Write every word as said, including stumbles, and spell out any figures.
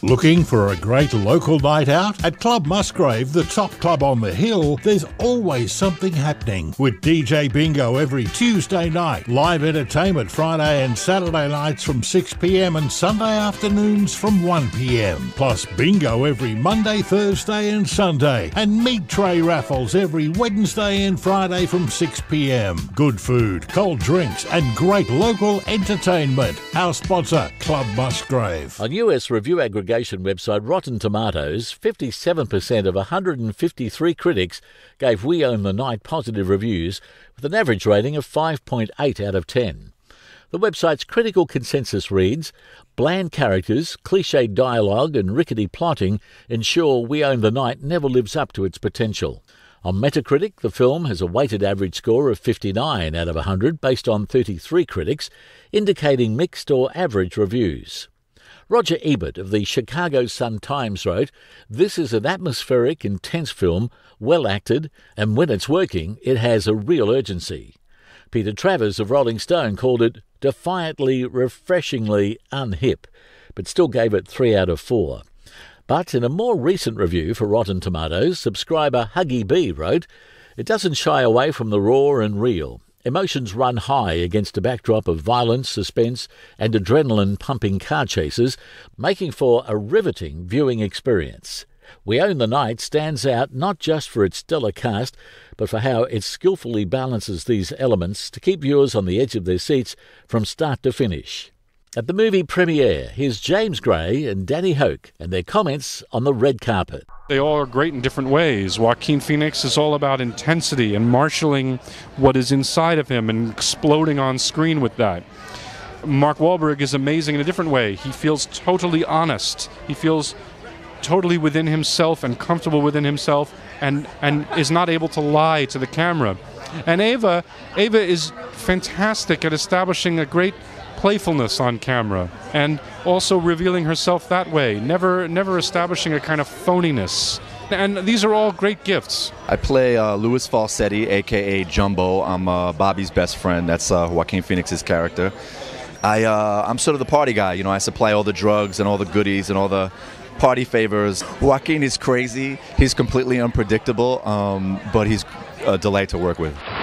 Looking for a great local night out? At Club Musgrave, the top club on the hill, there's always something happening. With D J Bingo every Tuesday night, live entertainment Friday and Saturday nights from six p m and Sunday afternoons from one p m. Plus bingo every Monday, Thursday and Sunday. And meat tray raffles every Wednesday and Friday from six p m. Good food, cold drinks and great local entertainment. Our sponsor, Club Musgrave. On U S review aggregation website Rotten Tomatoes, fifty-seven percent of one hundred fifty-three critics gave We Own the Night positive reviews, with an average rating of five point eight out of ten. The website's critical consensus reads, "Bland characters, cliched dialogue and rickety plotting ensure We Own the Night never lives up to its potential." On Metacritic, the film has a weighted average score of fifty-nine out of one hundred based on thirty-three critics, indicating mixed or average reviews. Roger Ebert of the Chicago Sun-Times wrote, "This is an atmospheric, intense film, well acted, and when it's working, it has a real urgency." Peter Travers of Rolling Stone called it defiantly, refreshingly unhip, but still gave it three out of four. But in a more recent review for Rotten Tomatoes, subscriber Huggy B wrote, "It doesn't shy away from the raw and real. Emotions run high against a backdrop of violence, suspense and adrenaline-pumping car chases, making for a riveting viewing experience. We Own the Night stands out not just for its stellar cast, but for how it skillfully balances these elements to keep viewers on the edge of their seats from start to finish." At the movie premiere, here's James Gray and Danny Hoke and their comments on the red carpet. They all are great in different ways. Joaquin Phoenix is all about intensity and marshalling what is inside of him and exploding on screen with that. Mark Wahlberg is amazing in a different way. He feels totally honest. He feels totally within himself and comfortable within himself and, and is not able to lie to the camera. And Ava, Ava is fantastic at establishing a great playfulness on camera and also revealing herself that way, never never establishing a kind of phoniness. And these are all great gifts. I play uh, Louis Falsetti, a k a. Jumbo. I'm uh, Bobby's best friend. That's uh, Joaquin Phoenix's character. I, uh, I'm sort of the party guy. You know, I supply all the drugs and all the goodies and all the party favors. Joaquin is crazy. He's completely unpredictable, um, but he's a delight to work with.